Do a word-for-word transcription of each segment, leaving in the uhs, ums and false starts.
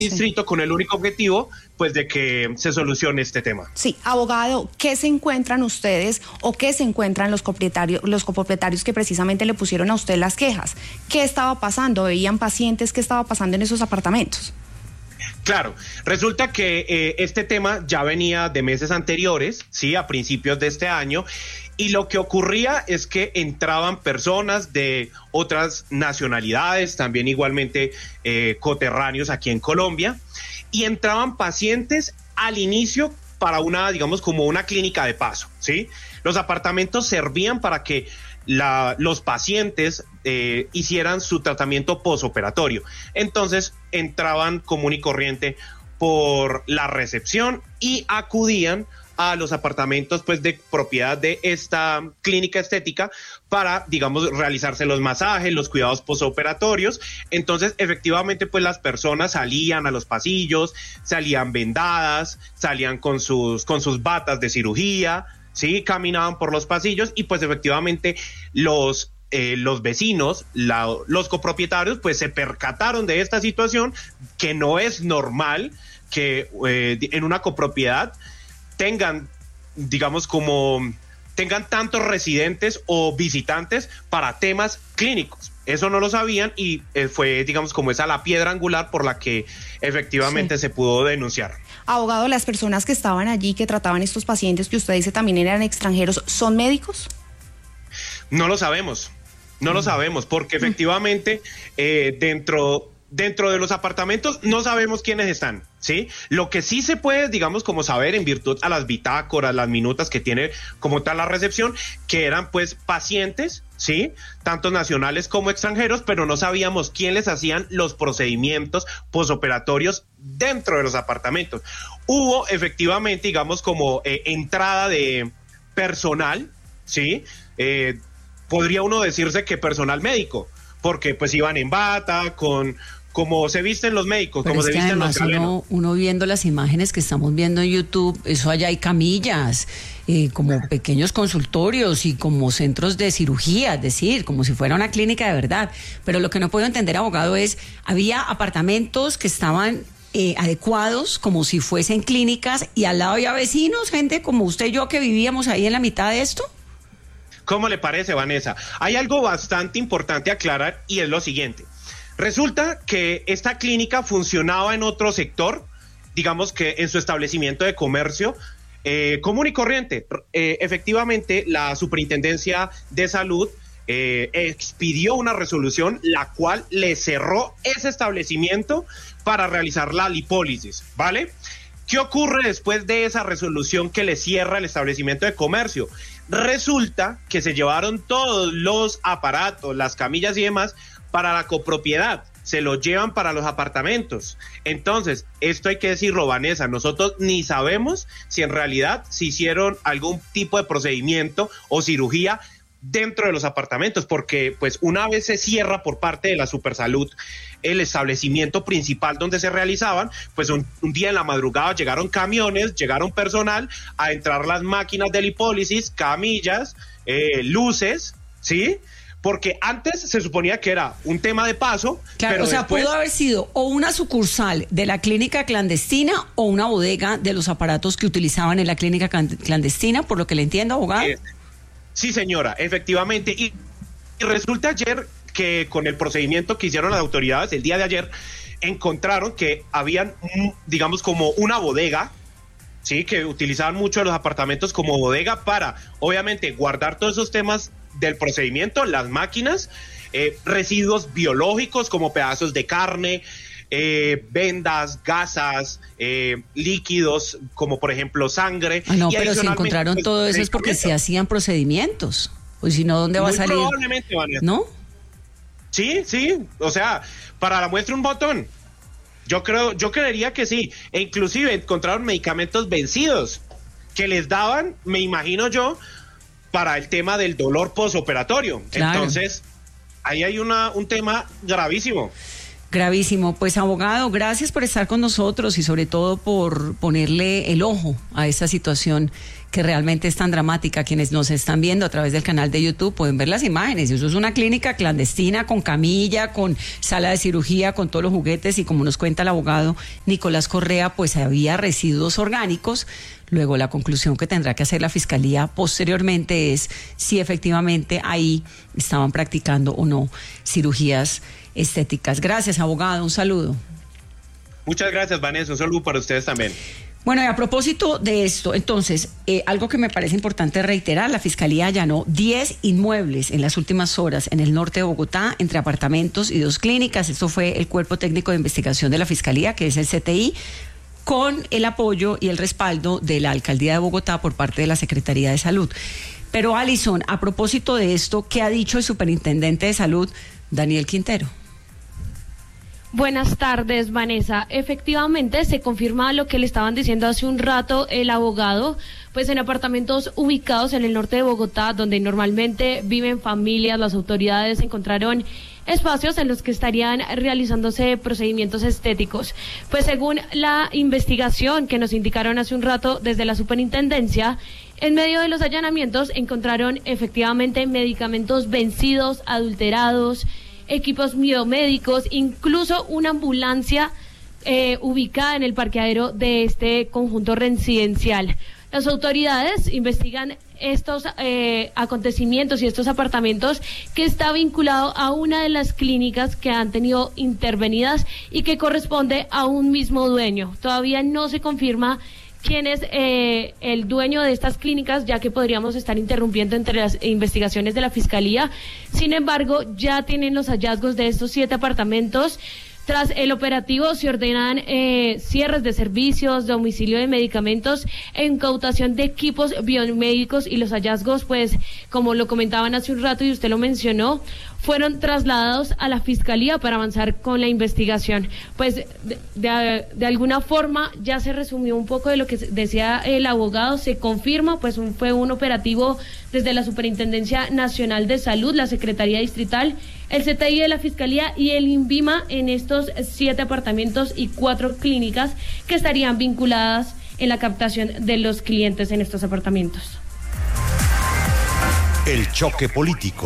distrito con el único objetivo, pues, de que se solucione este tema. Sí, abogado, ¿qué se encuentran ustedes o qué se encuentran los copropietarios, los copropietarios que precisamente le pusieron a usted las quejas? ¿Qué estaba pasando? ¿Veían pacientes? ¿Qué estaba pasando en esos apartamentos? Claro, resulta que eh, este tema ya venía de meses anteriores, sí, a principios de este año, y lo que ocurría es que entraban personas de otras nacionalidades, también igualmente eh, coterráneos aquí en Colombia, y entraban pacientes al inicio para una, digamos, como una clínica de paso, ¿sí? Los apartamentos servían para que La, los pacientes eh, hicieran su tratamiento posoperatorio. Entonces entraban común y corriente por la recepción y acudían a los apartamentos, pues, de propiedad de esta clínica estética para, digamos, realizarse los masajes, los cuidados posoperatorios. Entonces, efectivamente, pues, las personas salían a los pasillos, salían vendadas, salían con sus, con sus batas de cirugía, sí, caminaban por los pasillos y pues efectivamente los, eh, los vecinos, la, los copropietarios, pues se percataron de esta situación, que no es normal que eh, en una copropiedad tengan, digamos, como tengan tantos residentes o visitantes para temas clínicos. Eso no lo sabían y eh, fue, digamos, como esa la piedra angular por la que efectivamente sí se pudo denunciar. Abogado, ¿las personas que estaban allí, que trataban estos pacientes que usted dice también eran extranjeros, son médicos? No lo sabemos, no mm. lo sabemos, porque efectivamente eh, dentro... Dentro de los apartamentos no sabemos quiénes están, ¿sí? Lo que sí se puede, digamos, como saber en virtud a las bitácoras, las minutas que tiene como tal la recepción, que eran pues pacientes, ¿sí? Tanto nacionales como extranjeros, pero no sabíamos quién les hacían los procedimientos posoperatorios dentro de los apartamentos. Hubo efectivamente, digamos, como eh, entrada de personal, ¿sí? Eh, podría uno decirse que personal médico, porque pues iban en bata, con... como se visten los médicos, pero como es se que visten además los uno, uno viendo las imágenes que estamos viendo en YouTube, eso allá hay camillas, eh, como pequeños consultorios y como centros de cirugía, es decir, como si fuera una clínica de verdad. Pero lo que no puedo entender, abogado, es, había apartamentos que estaban eh, adecuados como si fuesen clínicas y al lado había vecinos, gente como usted y yo que vivíamos ahí en la mitad de esto. ¿Cómo le parece, Vanessa? Hay algo bastante importante a aclarar y es lo siguiente. Resulta que esta clínica funcionaba en otro sector, digamos que en su establecimiento de comercio eh, común y corriente. Eh, efectivamente, la Superintendencia de Salud eh, expidió una resolución la cual le cerró ese establecimiento para realizar la lipólisis, ¿vale? ¿Qué ocurre después de esa resolución que le cierra el establecimiento de comercio? Resulta que se llevaron todos los aparatos, las camillas y demás para la copropiedad, se lo llevan para los apartamentos. Entonces, esto hay que decirlo, Vanessa, nosotros ni sabemos si en realidad se hicieron algún tipo de procedimiento o cirugía dentro de los apartamentos, porque pues una vez se cierra por parte de la Supersalud el establecimiento principal donde se realizaban, pues un, un día en la madrugada llegaron camiones, llegaron personal a entrar las máquinas de lipólisis, camillas, eh, luces, ¿sí? Porque antes se suponía que era un tema de paso. Claro, pero o sea, después... pudo haber sido o una sucursal de la clínica clandestina o una bodega de los aparatos que utilizaban en la clínica clandestina, por lo que le entiendo, abogado. Eh, sí, señora, efectivamente. Y, y resulta ayer que con el procedimiento que hicieron las autoridades el día de ayer, encontraron que habían, digamos, como una bodega, sí, que utilizaban mucho los apartamentos como bodega para, obviamente, guardar todos esos temas del procedimiento, las máquinas, eh, residuos biológicos como pedazos de carne, eh, vendas, gasas, eh, líquidos como por ejemplo sangre. Ah, no, y pero si encontraron pues, todo eso es porque se hacían procedimientos. Pues si no, ¿dónde va Muy a salir? Probablemente, Vanessa. ¿No? Sí, sí, o sea, para la muestra un botón. Yo creo, yo creería que sí. E inclusive encontraron medicamentos vencidos que les daban, me imagino yo, para el tema del dolor posoperatorio. Claro. Entonces, ahí hay una, un tema gravísimo. Gravísimo. Pues abogado, gracias por estar con nosotros y sobre todo por ponerle el ojo a esta situación que realmente es tan dramática. Quienes nos están viendo a través del canal de YouTube pueden ver las imágenes. Eso es una clínica clandestina con camilla, con sala de cirugía, con todos los juguetes y como nos cuenta el abogado Nicolás Correa, pues había residuos orgánicos. Luego la conclusión que tendrá que hacer la Fiscalía posteriormente es si efectivamente ahí estaban practicando o no cirugías estéticas. Gracias, abogado. Un saludo. Muchas gracias, Vanessa. Un saludo para ustedes también. Bueno, y a propósito de esto, entonces, eh, algo que me parece importante reiterar, la Fiscalía allanó diez inmuebles en las últimas horas en el norte de Bogotá, entre apartamentos y dos clínicas. Esto fue el Cuerpo Técnico de Investigación de la Fiscalía, que es el C T I, con el apoyo y el respaldo de la Alcaldía de Bogotá por parte de la Secretaría de Salud. Pero, Alison, a propósito de esto, ¿qué ha dicho el Superintendente de Salud, Daniel Quintero? Buenas tardes, Vanessa. Efectivamente, se confirma lo que le estaban diciendo hace un rato el abogado, pues en apartamentos ubicados en el norte de Bogotá, donde normalmente viven familias, las autoridades encontraron espacios en los que estarían realizándose procedimientos estéticos. Pues según la investigación que nos indicaron hace un rato desde la superintendencia, en medio de los allanamientos encontraron efectivamente medicamentos vencidos, adulterados, equipos biomédicos, incluso una ambulancia eh, ubicada en el parqueadero de este conjunto residencial. Las autoridades investigan estos eh, acontecimientos y estos apartamentos que está vinculado a una de las clínicas que han tenido intervenidas y que corresponde a un mismo dueño. Todavía no se confirma quién es eh, el dueño de estas clínicas, ya que podríamos estar interrumpiendo entre las investigaciones de la Fiscalía. Sin embargo, ya tienen los hallazgos de estos siete apartamentos. Tras el operativo se ordenan eh, cierres de servicios, domicilio de medicamentos e incautación de equipos biomédicos, y los hallazgos, pues, como lo comentaban hace un rato y usted lo mencionó, fueron trasladados a la Fiscalía para avanzar con la investigación. Pues de, de, de alguna forma ya se resumió un poco de lo que decía el abogado, se confirma, pues un, fue un operativo desde la Superintendencia Nacional de Salud, la Secretaría Distrital, el C T I de la Fiscalía y el INVIMA en estos siete apartamentos y cuatro clínicas que estarían vinculadas en la captación de los clientes en estos apartamentos. El choque político.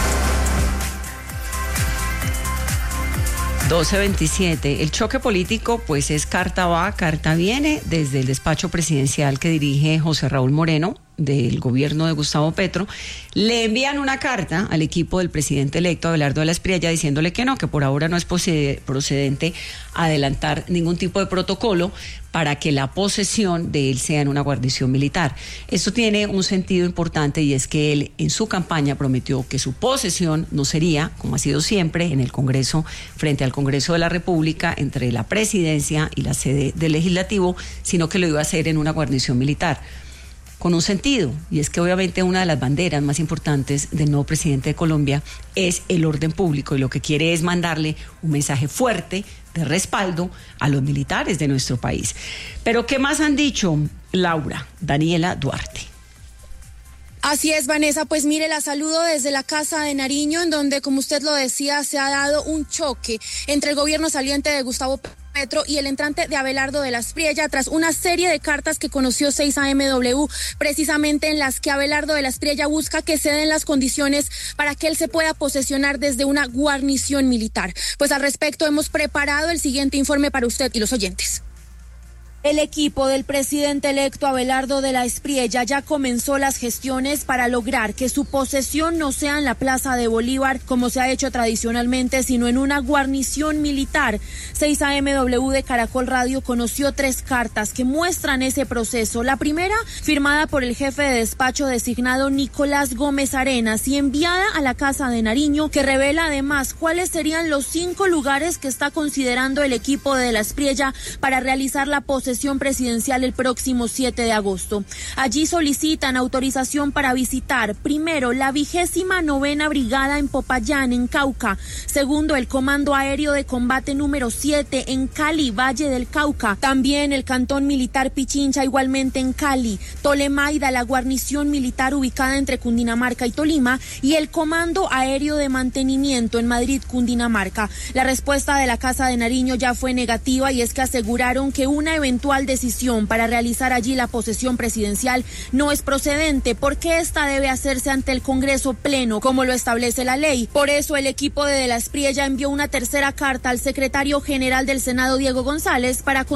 doce veintisiete. El choque político, pues, es carta va, carta viene, desde el despacho presidencial que dirige José Raúl Moreno, del gobierno de Gustavo Petro. Le envían una carta al equipo del presidente electo Abelardo de la Espriella diciéndole que no, que por ahora no es procedente adelantar ningún tipo de protocolo para que la posesión de él sea en una guarnición militar. Esto tiene un sentido importante, y es que él en su campaña prometió que su posesión no sería, como ha sido siempre, en el Congreso, frente al Congreso de la República, entre la presidencia y la sede del Legislativo, sino que lo iba a hacer en una guarnición militar. Con un sentido, y es que obviamente una de las banderas más importantes del nuevo presidente de Colombia es el orden público, y lo que quiere es mandarle un mensaje fuerte de respaldo a los militares de nuestro país. Pero ¿qué más han dicho, Laura? Daniela Duarte. Así es, Vanessa, pues mire, la saludo desde la Casa de Nariño, en donde, como usted lo decía, se ha dado un choque entre el gobierno saliente de Gustavo Petro y el entrante de Abelardo de la Espriella, tras una serie de cartas que conoció seis A M W, precisamente en las que Abelardo de la Espriella busca que se den las condiciones para que él se pueda posesionar desde una guarnición militar. Pues al respecto hemos preparado el siguiente informe para usted y los oyentes. El equipo del presidente electo Abelardo de la Espriella ya comenzó las gestiones para lograr que su posesión no sea en la Plaza de Bolívar, como se ha hecho tradicionalmente, sino en una guarnición militar. seis A M W de Caracol Radio conoció tres cartas que muestran ese proceso. La primera, firmada por el jefe de despacho designado Nicolás Gómez Arenas y enviada a la Casa de Nariño, que revela además cuáles serían los cinco lugares que está considerando el equipo de la Espriella para realizar la posesión posesión presidencial el próximo siete de agosto. Allí solicitan autorización para visitar, primero, la vigésima novena brigada en Popayán, en Cauca, segundo, el Comando Aéreo de Combate número siete en Cali, Valle del Cauca, también el Cantón Militar Pichincha, igualmente en Cali, Tolemaida, la guarnición militar ubicada entre Cundinamarca y Tolima, y el Comando Aéreo de Mantenimiento en Madrid, Cundinamarca. La respuesta de la Casa de Nariño ya fue negativa, y es que aseguraron que una eventual decisión para realizar allí la posesión presidencial no es procedente, porque esta debe hacerse ante el Congreso Pleno, como lo establece la ley. Por eso el equipo de De la Espriella envió una tercera carta al secretario general del Senado, Diego González, para